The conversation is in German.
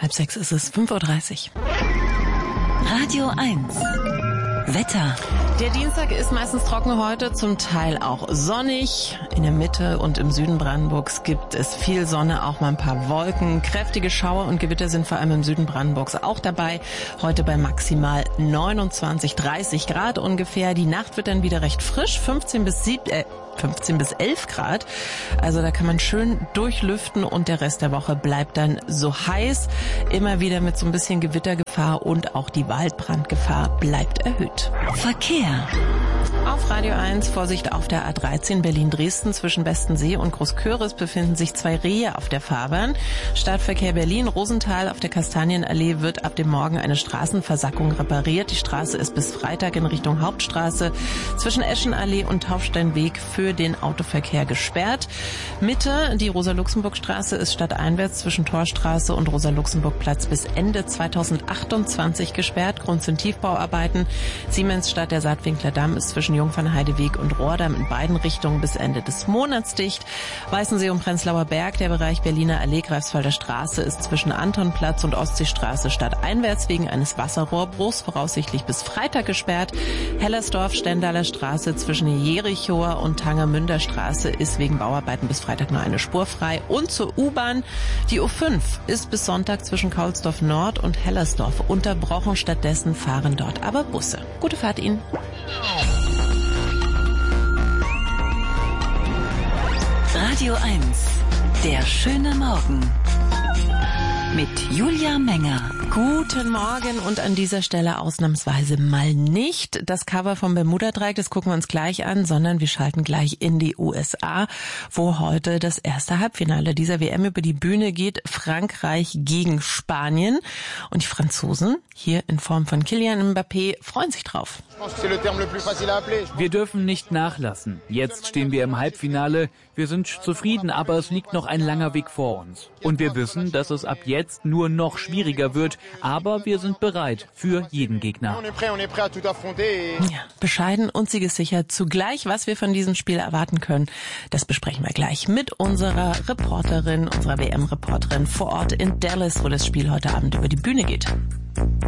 5:30 ist es, 5:30 Uhr. Radio 1. Wetter. Der Dienstag ist meistens trocken heute, zum Teil auch sonnig. In der Mitte und im Süden Brandenburgs gibt es viel Sonne, auch mal ein paar Wolken. Kräftige Schauer und Gewitter sind vor allem im Süden Brandenburgs auch dabei. Heute bei maximal 29, 30 Grad ungefähr. Die Nacht wird dann wieder recht frisch, 15 bis 11 Grad. Also da kann man schön durchlüften und der Rest der Woche bleibt dann so heiß. Immer wieder mit so ein bisschen Gewittergefahr und auch die Waldbrandgefahr bleibt erhöht. Verkehr. Auf Radio 1, Vorsicht auf der A13 Berlin-Dresden zwischen Bestensee und Großköris befinden sich 2 Rehe auf der Fahrbahn. Stadtverkehr Berlin, Rosenthal auf der Kastanienallee wird ab dem Morgen eine Straßenversackung repariert. Die Straße ist bis Freitag in Richtung Hauptstraße zwischen Eschenallee und Taufsteinweg für den Autoverkehr gesperrt. Mitte, die Rosa-Luxemburg-Straße ist stadteinwärts zwischen Torstraße und Rosa-Luxemburg-Platz bis Ende 2028 gesperrt. Grund sind Tiefbauarbeiten. Siemensstadt, der Saatwinkler Damm ist zwischen Jungfernheideweg und Rohrdamm in beiden Richtungen bis Ende des Monats dicht. Weißensee und Prenzlauer Berg, der Bereich Berliner Allee, Greifswalder Straße ist zwischen Antonplatz und Ostseestraße stadteinwärts wegen eines Wasserrohrbruchs voraussichtlich bis Freitag gesperrt. Hellersdorf, Stendaler Straße zwischen Jerichower und Tangermünder Straße ist wegen Bauarbeiten bis Freitag nur eine Spur frei. Und zur U-Bahn, die U5 ist bis Sonntag zwischen Kaulsdorf Nord und Hellersdorf unterbrochen. Stattdessen fahren dort aber Busse. Gute Fahrt Ihnen. Radio 1. Der schöne Morgen. Mit Julia Menger. Guten Morgen und an dieser Stelle ausnahmsweise mal nicht das Cover vom Bermuda-Dreieck, das gucken wir uns gleich an, sondern wir schalten gleich in die USA, wo heute das erste Halbfinale dieser WM über die Bühne geht. Frankreich gegen Spanien. Und die Franzosen, hier in Form von Kylian Mbappé, freuen sich drauf. Wir dürfen nicht nachlassen. Jetzt stehen wir im Halbfinale. Wir sind zufrieden, aber es liegt noch ein langer Weg vor uns. Und wir wissen, dass es ab jetzt nur noch schwieriger wird, aber wir sind bereit für jeden Gegner. Ja, bescheiden und siegessicher zugleich. Was wir von diesem Spiel erwarten können, das besprechen wir gleich mit unserer Reporterin, unserer WM-Reporterin vor Ort in Dallas, wo das Spiel heute Abend über die Bühne geht.